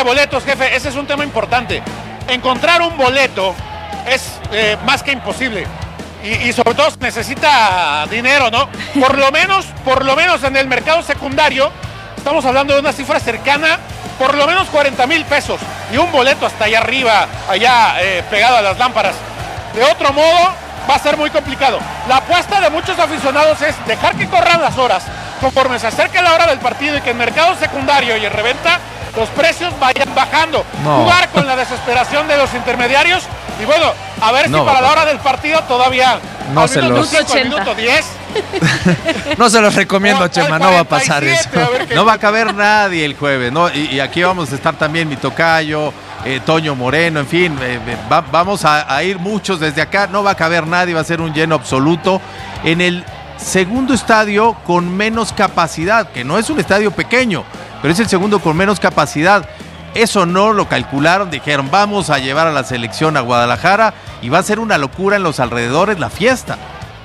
boletos, jefe, ese es un tema importante. Encontrar un boleto es más que imposible. Y sobre todo se necesita dinero, ¿no? Por lo menos en el mercado secundario, estamos hablando de una cifra cercana, por lo menos 40,000 pesos. Y un boleto hasta allá arriba, allá pegado a las lámparas. De otro modo, va a ser muy complicado. La apuesta de muchos aficionados es dejar que corran las horas. Conforme se acerque la hora del partido y que en mercado secundario y en reventa los precios vayan bajando. No. Jugar con la desesperación de los intermediarios y bueno, a ver si para la hora del partido todavía no se los... minuto 10. No se los recomiendo, Chema, no va a pasar eso. No va a caber nadie el jueves, ¿no? Y aquí vamos a estar también mi tocayo, Toño Moreno, en fin, vamos a ir muchos desde acá, no va a caber nadie, va a ser un lleno absoluto. En el segundo estadio con menos capacidad, que no es un estadio pequeño, pero es el segundo con menos capacidad. Eso no lo calcularon, dijeron vamos a llevar a la selección a Guadalajara y va a ser una locura en los alrededores la fiesta.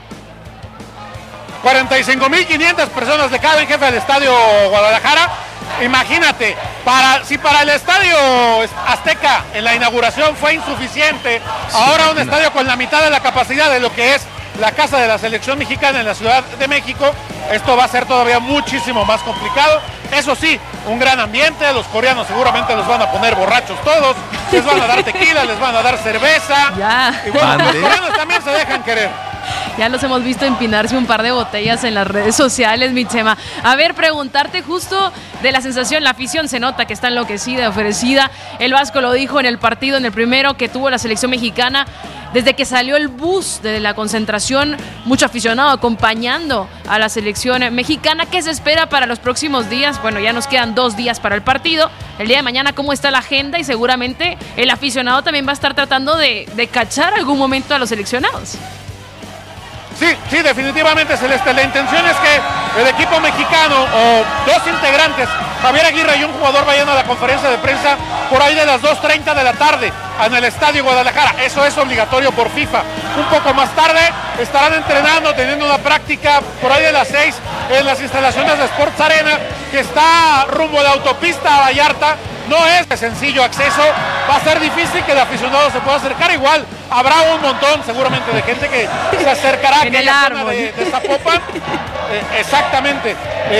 45,500 personas le caben, jefe, del estadio Guadalajara. Imagínate, si para el estadio Azteca en la inauguración fue insuficiente, ahora un estadio con la mitad de la capacidad de lo que es la casa de la selección mexicana en la Ciudad de México, esto va a ser todavía muchísimo más complicado. Eso sí, un gran ambiente, los coreanos seguramente los van a poner borrachos todos, les van a dar tequila, les van a dar cerveza. Ya. Y bueno, los coreanos también se dejan querer. Ya los hemos visto empinarse un par de botellas en las redes sociales, mi Chema. A ver, preguntarte justo de la sensación, la afición se nota que está enloquecida, ofrecida. El Vasco lo dijo en el partido, en el primero que tuvo la selección mexicana. Desde que salió el bus de la concentración, mucho aficionado acompañando a la selección mexicana. ¿Qué se espera para los próximos días? Bueno, ya nos quedan 2 días para el partido. El día de mañana, ¿cómo está la agenda? Y seguramente el aficionado también va a estar tratando de cachar algún momento a los seleccionados. Sí, definitivamente, Celeste. La intención es que el equipo mexicano o 2 integrantes, Javier Aguirre y un jugador, vayan a la conferencia de prensa por ahí de las 2:30 de la tarde en el Estadio Guadalajara. Eso es obligatorio por FIFA. Un poco más tarde estarán entrenando, teniendo una práctica por ahí de las 6 en las instalaciones de Sports Arena, que está rumbo a la autopista a Vallarta. No es de sencillo acceso, va a ser difícil que el aficionado se pueda acercar. Igual habrá un montón seguramente de gente que se acercará a aquella zona de Zapopan. Exactamente.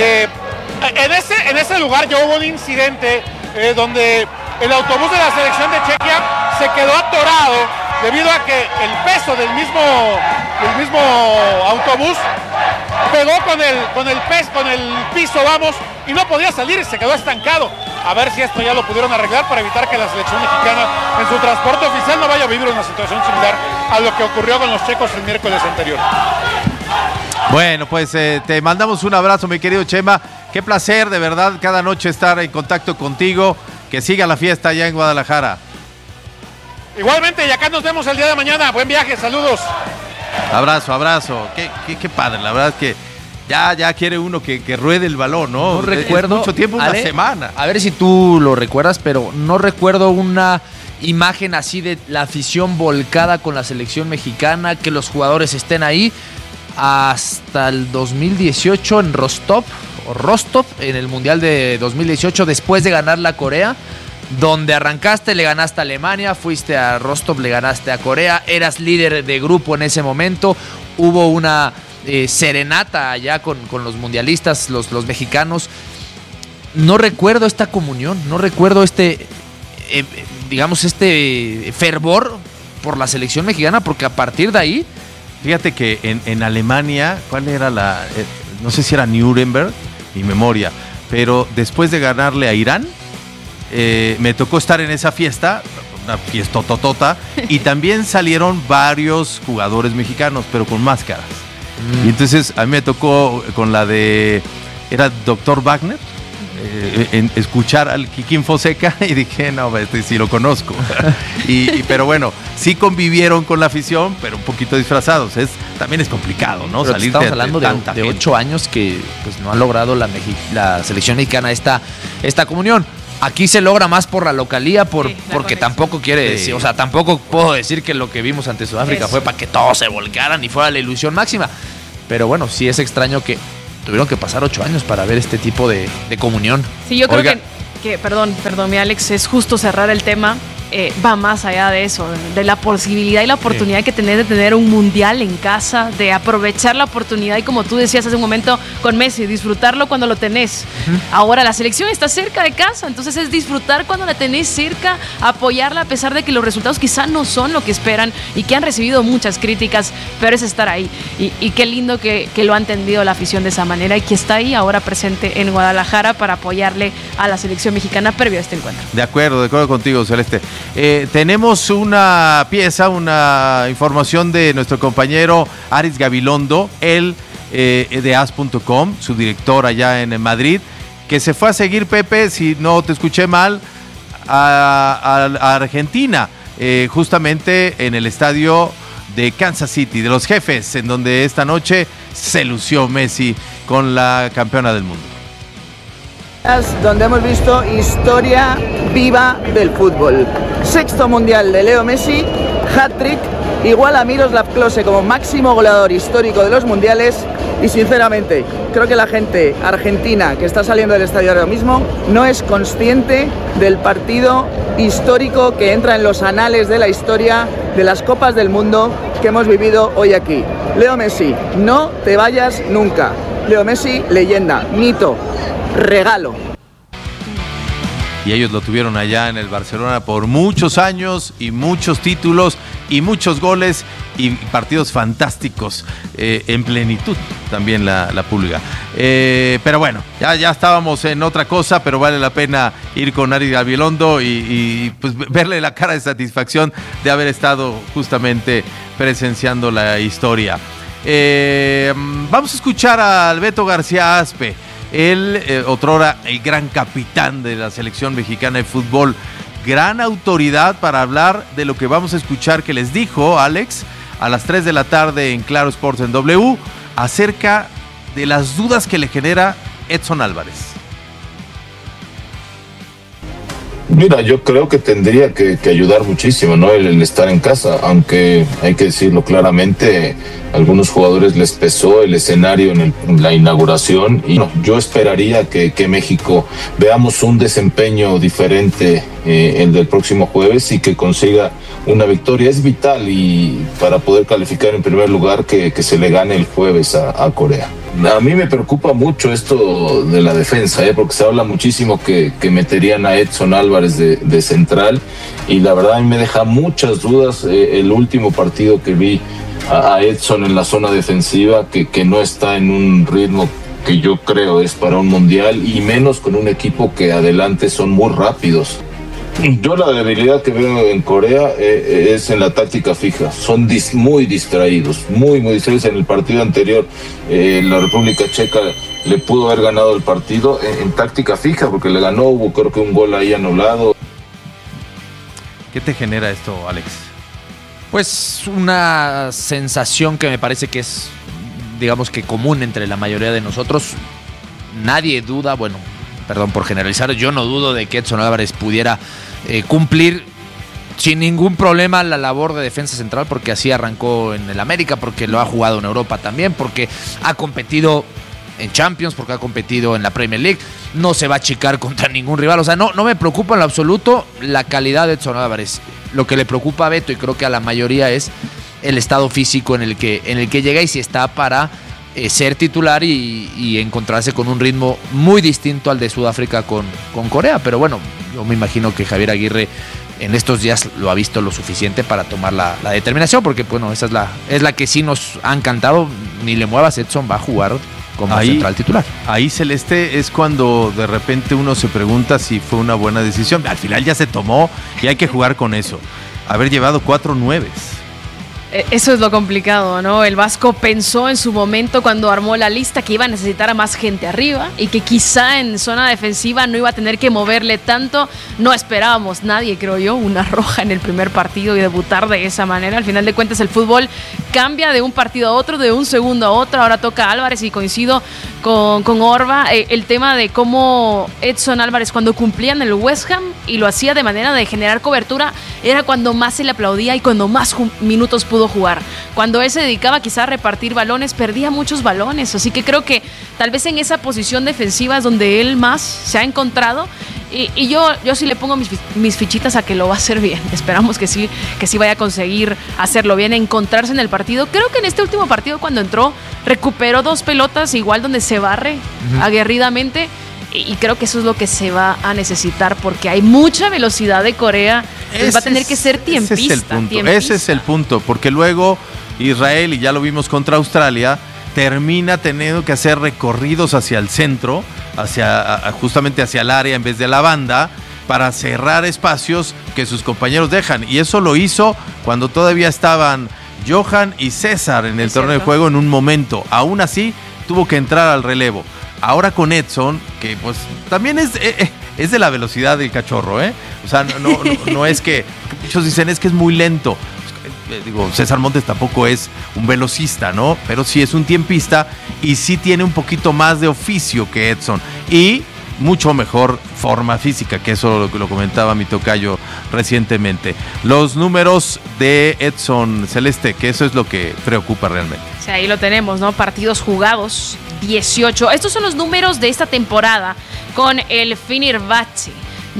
En ese lugar ya hubo un incidente donde el autobús de la selección de Chequia se quedó atorado debido a que el peso del mismo autobús pegó con el piso, y no podía salir, se quedó estancado. A ver si esto ya lo pudieron arreglar para evitar que la selección mexicana en su transporte oficial no vaya a vivir una situación similar a lo que ocurrió con los checos el miércoles anterior. Bueno, pues te mandamos un abrazo, mi querido Chema. Qué placer, de verdad, cada noche estar en contacto contigo. Que siga la fiesta allá en Guadalajara. Igualmente, y acá nos vemos el día de mañana. Buen viaje, saludos. Abrazo. Qué padre, la verdad es que ya quiere uno que ruede el balón, ¿no? No recuerdo. Mucho tiempo, una semana. A ver si tú lo recuerdas, pero no recuerdo una imagen así de la afición volcada con la selección mexicana, que los jugadores estén ahí hasta el 2018 en Rostov, en el Mundial de 2018, después de ganar la Corea, donde arrancaste, le ganaste a Alemania, fuiste a Rostov, le ganaste a Corea, eras líder de grupo en ese momento, hubo una serenata allá con los mundialistas, los mexicanos. No recuerdo esta comunión, no recuerdo este fervor por la selección mexicana, porque a partir de ahí... Fíjate que en Alemania, ¿cuál era no sé si era Nuremberg, mi memoria, pero después de ganarle a Irán, me tocó estar en esa fiesta, una fiestototota, y también salieron varios jugadores mexicanos, pero con máscaras. Y entonces a mí me tocó con la de, era Dr. Wagner, escuchar al Kikín Fonseca, y dije, no, sí lo conozco. Pero bueno, sí convivieron con la afición, pero un poquito disfrazados. También es complicado, ¿no? Pero estamos hablando de 8 años que pues no ha logrado la selección mexicana esta comunión. Aquí se logra más por la localía, porque tampoco quiere decir, o sea, tampoco puedo decir que lo que vimos ante Sudáfrica fue para que todos se volcaran y fuera la ilusión máxima. Pero bueno, sí es extraño que tuvieron que pasar 8 años para ver este tipo de comunión. Sí, yo creo que que, perdón, mi Alex, es justo cerrar el tema. Va más allá de eso, de la posibilidad y la oportunidad que tenés de tener un mundial en casa, de aprovechar la oportunidad y, como tú decías hace un momento con Messi, disfrutarlo cuando lo tenés. Ahora la selección está cerca de casa, entonces es disfrutar cuando la tenés cerca, apoyarla a pesar de que los resultados quizá no son lo que esperan y que han recibido muchas críticas, pero es estar ahí. Y qué lindo que lo ha entendido la afición de esa manera y que está ahí ahora presente en Guadalajara para apoyarle a la selección mexicana previo a este encuentro. De acuerdo contigo, Celeste. Tenemos una pieza, una información de nuestro compañero Aris Gabilondo, él de as.com, su director allá en Madrid, que se fue a seguir, Pepe, si no te escuché mal, a Argentina, justamente en el estadio de Kansas City, de los Jefes, en donde esta noche se lució Messi con la campeona del mundo. Donde hemos visto historia viva del fútbol. 6º mundial de Leo Messi, hat-trick, igual a Miroslav Klose como máximo goleador histórico de los mundiales. Y sinceramente, creo que la gente argentina que está saliendo del estadio ahora mismo no es consciente del partido histórico que entra en los anales de la historia de las Copas del Mundo que hemos vivido hoy aquí. Leo Messi, no te vayas nunca. Leo Messi, leyenda, mito, regalo. Y ellos lo tuvieron allá en el Barcelona por muchos años y muchos títulos y muchos goles y partidos fantásticos en plenitud también la Pulga. Pero bueno, ya estábamos en otra cosa, pero vale la pena ir con Aris Gabilondo y pues verle la cara de satisfacción de haber estado justamente presenciando la historia. Vamos a escuchar a Beto García Aspe. Él, otrora el gran capitán de la selección mexicana de fútbol, gran autoridad para hablar de lo que vamos a escuchar que les dijo Alex a las 3 de la tarde en Claro Sports en W acerca de las dudas que le genera Edson Álvarez. Mira, yo creo que tendría que ayudar muchísimo, ¿no? El estar en casa, aunque hay que decirlo claramente, a algunos jugadores les pesó el escenario en la inauguración y yo esperaría que México veamos un desempeño diferente el del próximo jueves y que consiga una victoria. Es vital y para poder calificar en primer lugar que se le gane el jueves a Corea. A mí me preocupa mucho esto de la defensa, porque se habla muchísimo que meterían a Edson Álvarez de central y la verdad a mí me deja muchas dudas el último partido que vi a Edson en la zona defensiva, que no está en un ritmo que yo creo es para un mundial y menos con un equipo que adelante son muy rápidos. Yo la debilidad que veo en Corea es en la táctica fija. Son muy distraídos, muy distraídos. En el partido anterior, la República Checa le pudo haber ganado el partido en táctica fija, porque le ganó, hubo creo que un gol ahí anulado. ¿Qué te genera esto, Alex? Pues una sensación que me parece que es, digamos que común entre la mayoría de nosotros. Nadie duda, bueno, perdón por generalizar, yo no dudo de que Edson Álvarez pudiera cumplir sin ningún problema la labor de defensa central, porque así arrancó en el América, porque lo ha jugado en Europa también, porque ha competido en Champions, porque ha competido en la Premier League, no se va a achicar contra ningún rival, o sea, no me preocupa en lo absoluto la calidad de Edson Álvarez. Lo que le preocupa a Beto y creo que a la mayoría es el estado físico en el que llega y si está para ser titular y encontrarse con un ritmo muy distinto al de Sudáfrica con Corea. Pero bueno, yo me imagino que Javier Aguirre en estos días lo ha visto lo suficiente para tomar la determinación, porque bueno, esa es la que sí nos han cantado. Ni le muevas, Edson va a jugar como central titular. Ahí, Celeste, es cuando de repente uno se pregunta si fue una buena decisión. Al final ya se tomó y hay que jugar con eso. Haber llevado 4 nueves. Eso es lo complicado, ¿no? El Vasco pensó en su momento cuando armó la lista que iba a necesitar a más gente arriba y que quizá en zona defensiva no iba a tener que moverle tanto. No esperábamos nadie, creo yo, una roja en el primer partido y debutar de esa manera. Al final de cuentas el fútbol cambia de un partido a otro, de un segundo a otro. Ahora toca Álvarez y coincido con Orba. El tema de cómo Edson Álvarez cuando cumplía en el West Ham y lo hacía de manera de generar cobertura era cuando más se le aplaudía y cuando más minutos pudo jugar. Cuando él se dedicaba quizá a repartir balones, perdía muchos balones, así que creo que tal vez en esa posición defensiva es donde él más se ha encontrado Y yo sí le pongo mis fichitas a que lo va a hacer bien. Esperamos que sí vaya a conseguir hacerlo bien, encontrarse en el partido. Creo que en este último partido, cuando entró, recuperó 2 pelotas, igual donde se barre aguerridamente. Y creo que eso es lo que se va a necesitar, porque hay mucha velocidad de Corea. Va a tener que ser tiempista. Ese es el punto, porque luego Israel, y ya lo vimos contra Australia, termina teniendo que hacer recorridos hacia el centro, justamente hacia el área en vez de la banda, para cerrar espacios que sus compañeros dejan. Y eso lo hizo cuando todavía estaban Johan y César en el torneo de juego en un momento. Aún así, tuvo que entrar al relevo. Ahora con Edson, que pues también es de la velocidad del cachorro, ¿eh? O sea, no es que... Muchos dicen, es que es muy lento. Digo, César Montes tampoco es un velocista, ¿no? Pero sí es un tiempista y sí tiene un poquito más de oficio que Edson. Y mucho mejor forma física, que eso lo comentaba mi tocayo recientemente. Los números de Edson Celeste, que eso es lo que preocupa realmente. Sí, ahí lo tenemos, ¿no? Partidos jugados, 18. Estos son los números de esta temporada con el Fenerbahce.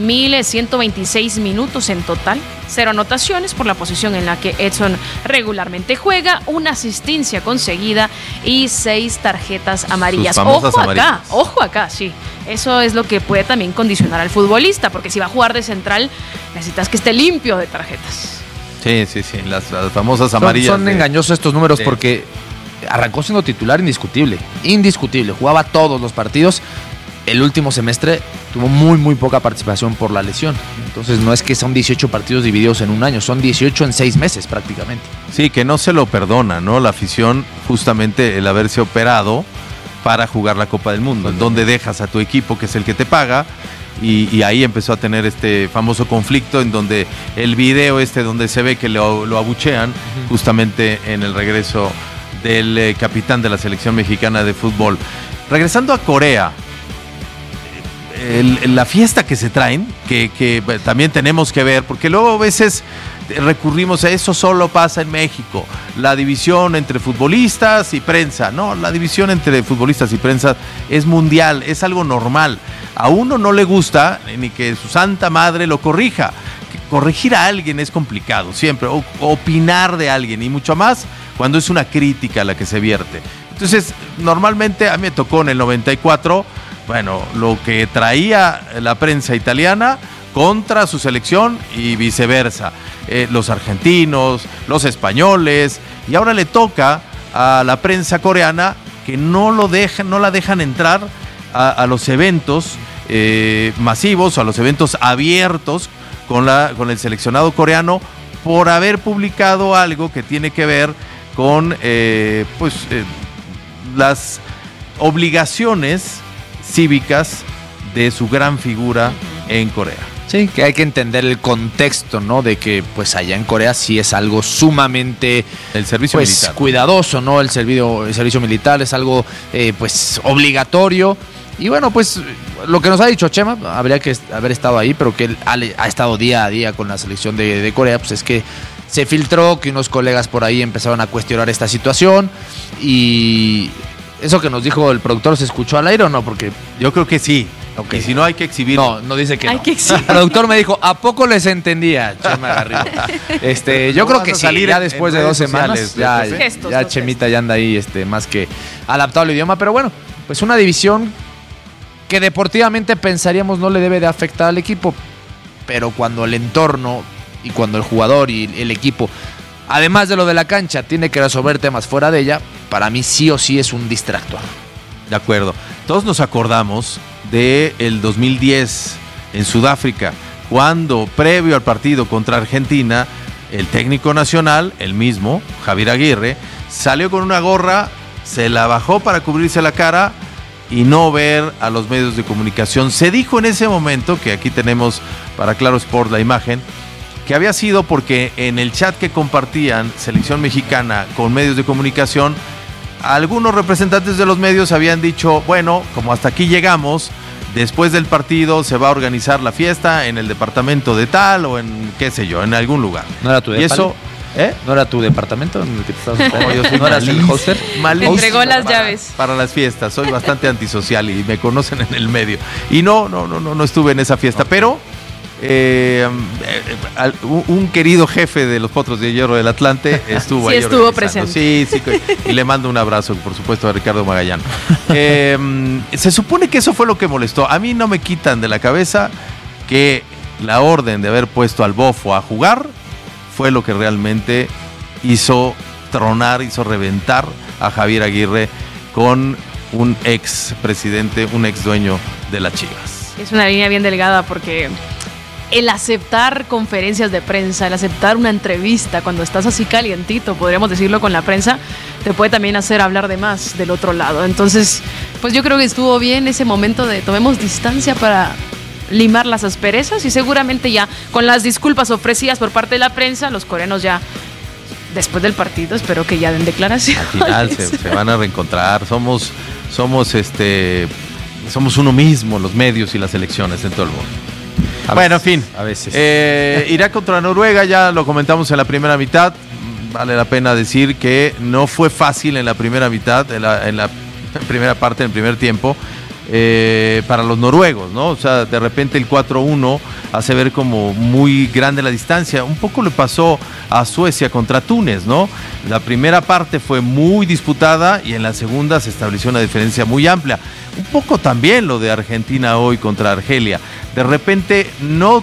1,126 minutos en total, 0 anotaciones por la posición en la que Edson regularmente juega, 1 asistencia conseguida y 6 tarjetas amarillas. Ojo acá, sí. Eso es lo que puede también condicionar al futbolista, porque si va a jugar de central, necesitas que esté limpio de tarjetas. Sí, las famosas amarillas. Son engañosos estos números porque arrancó siendo titular indiscutible, jugaba todos los partidos. El último semestre tuvo muy poca participación por la lesión. Entonces no es que son 18 partidos divididos en un año, son 18 en 6 meses prácticamente. Sí, que no se lo perdona, ¿no? La afición, justamente el haberse operado para jugar la Copa del Mundo, en donde dejas a tu equipo, que es el que te paga, y ahí empezó a tener este famoso conflicto en donde el video donde se ve que lo abuchean, justamente en el regreso del capitán de la selección mexicana de fútbol. Regresando a Corea, la fiesta que se traen, que también tenemos que ver, porque luego a veces recurrimos a eso, solo pasa en México, la división entre futbolistas y prensa. No, la división entre futbolistas y prensa es mundial, es algo normal. A uno no le gusta ni que su santa madre lo corrija. Corregir a alguien es complicado siempre, opinar de alguien, y mucho más cuando es una crítica la que se vierte. Entonces, normalmente a mí me tocó en el 94, bueno, lo que traía la prensa italiana contra su selección y viceversa. Los argentinos, los españoles, y ahora le toca a la prensa coreana que no la dejan entrar a los eventos masivos, o a los eventos abiertos con el seleccionado coreano, por haber publicado algo que tiene que ver con las obligaciones cívicas de su gran figura en Corea. Sí, que hay que entender el contexto, ¿no? De que pues allá en Corea sí es algo sumamente el servicio militar, cuidadoso, ¿no? El servicio militar es algo obligatorio. Y bueno, pues lo que nos ha dicho Chema, habría que haber estado ahí, pero que él ha estado día a día con la selección de Corea, pues es que se filtró que unos colegas por ahí empezaron a cuestionar esta situación. Y eso que nos dijo el productor, ¿se escuchó al aire o no? Porque yo creo que sí. Okay. Y si no, hay que exhibir. No dice que hay no. Que exhibir. El productor me dijo, ¿a poco les entendía, Chema Garrido? Yo creo que sí, ya después de 2 semanas, ya Chemita ya anda ahí más que adaptado al idioma. Pero bueno, pues una división que deportivamente pensaríamos no le debe de afectar al equipo, pero cuando el entorno y cuando el jugador y el equipo, además de lo de la cancha, tiene que resolver temas fuera de ella, para mí sí o sí es un distractor. De acuerdo. Todos nos acordamos del 2010 en Sudáfrica, cuando previo al partido contra Argentina, el técnico nacional, el mismo, Javier Aguirre, salió con una gorra, se la bajó para cubrirse la cara y no ver a los medios de comunicación. Se dijo en ese momento, que aquí tenemos para Claro Sport la imagen, que había sido porque en el chat que compartían Selección Mexicana con medios de comunicación, algunos representantes de los medios habían dicho, bueno, como hasta aquí llegamos, después del partido se va a organizar la fiesta en el departamento de tal o en qué sé yo, en algún lugar. ¿No era tu y eso ¿No era tu departamento en el que te estabas hospedando? Yo soy ¿No eras el hoster? Le entregó las llaves. Para las fiestas, soy bastante antisocial y me conocen en el medio. Y no estuve en esa fiesta, pero un querido jefe de los Potros de Hierro del Atlante estuvo sí, ahí. Estuvo presente. Sí, y le mando un abrazo, por supuesto, a Ricardo Magallán. Se supone que eso fue lo que molestó. A mí no me quitan de la cabeza que la orden de haber puesto al Bofo a jugar fue lo que realmente hizo tronar, hizo reventar a Javier Aguirre con un ex presidente, un ex dueño de las Chivas. Es una línea bien delgada porque el aceptar conferencias de prensa, el aceptar una entrevista cuando estás así calientito, podríamos decirlo, con la prensa, te puede también hacer hablar de más del otro lado. Entonces, pues yo creo que estuvo bien ese momento de tomemos distancia para limar las asperezas y seguramente ya con las disculpas ofrecidas por parte de la prensa, los coreanos ya después del partido espero que ya den declaraciones. Al final se van a reencontrar, somos uno mismo, los medios y las elecciones en todo el mundo. Bueno, en fin, a veces. Irá contra Noruega, ya lo comentamos en la primera mitad. Vale la pena decir que no fue fácil en la primera mitad, en la primera parte, en el primer tiempo, para los noruegos, ¿no? O sea, de repente el 4-1 hace ver como muy grande la distancia. Un poco le pasó a Suecia contra Túnez, ¿no? La primera parte fue muy disputada y en la segunda se estableció una diferencia muy amplia. Un poco también lo de Argentina hoy contra Argelia. De repente,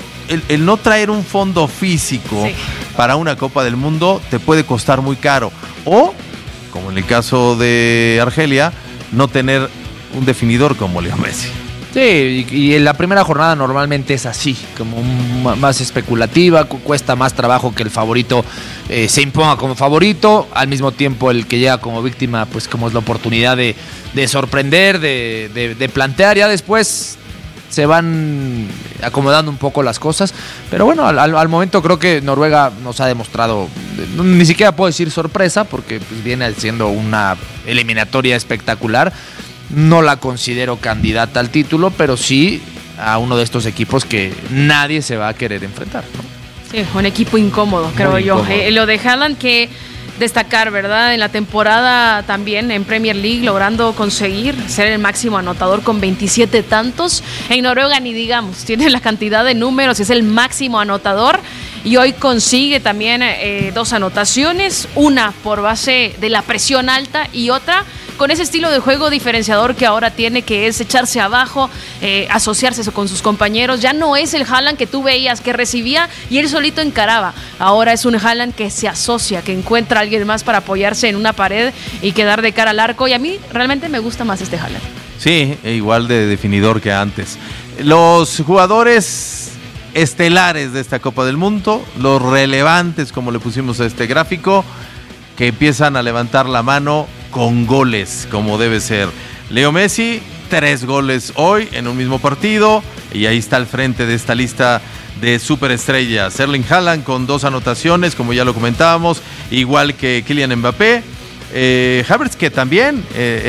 el no traer un fondo físico para una Copa del Mundo te puede costar muy caro. O, como en el caso de Argelia, no tener un definidor como Leo Messi. Sí, y en la primera jornada normalmente es así, como más especulativa, cuesta más trabajo que el favorito se imponga como favorito, al mismo tiempo el que llega como víctima, pues como es la oportunidad de sorprender, de plantear, ya después se van acomodando un poco las cosas, pero bueno, al momento creo que Noruega nos ha demostrado, ni siquiera puedo decir sorpresa, porque pues viene siendo una eliminatoria espectacular. No la considero candidata al título, pero sí a uno de estos equipos que nadie se va a querer enfrentar, ¿no? Sí, un equipo incómodo, creo Muy yo. incómodo. Lo de Haaland, que destacar, ¿verdad? En la temporada también en Premier League, logrando conseguir ser el máximo anotador con 27 tantos. En Noruega ni digamos, tiene la cantidad de números, es el máximo anotador. Y hoy consigue también 2 anotaciones, una por base de la presión alta y otra con ese estilo de juego diferenciador que ahora tiene, que es echarse abajo, asociarse con sus compañeros. Ya no es el Haaland que tú veías que recibía y él solito encaraba. Ahora es un Haaland que se asocia, que encuentra a alguien más para apoyarse en una pared y quedar de cara al arco. Y a mí realmente me gusta más este Haaland. Sí, igual de definidor que antes. Los jugadores estelares de esta Copa del Mundo, los relevantes, como le pusimos a este gráfico, que empiezan a levantar la mano con goles, como debe ser. Leo Messi, 3 goles hoy en un mismo partido, y ahí está al frente de esta lista de superestrellas. Erling Haaland con 2 anotaciones, como ya lo comentábamos, igual que Kylian Mbappé. Havertz, que también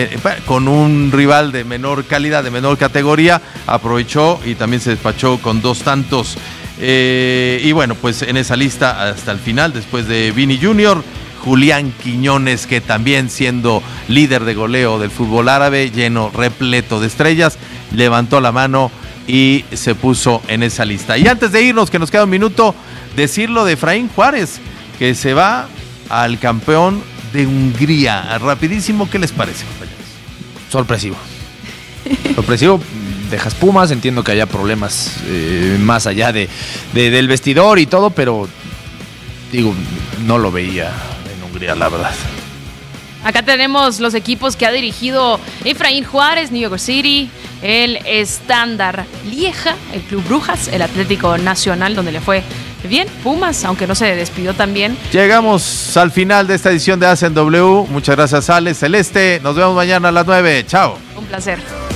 con un rival de menor calidad, de menor categoría, aprovechó y también se despachó con 2 tantos. Y bueno, pues en esa lista hasta el final, después de Vini Jr., Julián Quiñones, que también siendo líder de goleo del fútbol árabe, lleno, repleto de estrellas, levantó la mano y se puso en esa lista. Y antes de irnos, que nos queda un minuto, decirlo de Efraín Juárez, que se va al campeón de Hungría. Rapidísimo, ¿qué les parece, compañeros? Sorpresivo. Dejas Pumas, entiendo que haya problemas más allá del vestidor y todo, pero digo, no lo veía en Hungría, la verdad. Acá tenemos los equipos que ha dirigido Efraín Juárez: New York City, el Standard Lieja, el Club Brujas, el Atlético Nacional, donde le fue bien, Pumas, aunque no se despidió tan bien. Llegamos al final de esta edición de Hacen W. Muchas gracias, Ale, Celeste. Nos vemos mañana a las 9. Chao. Un placer.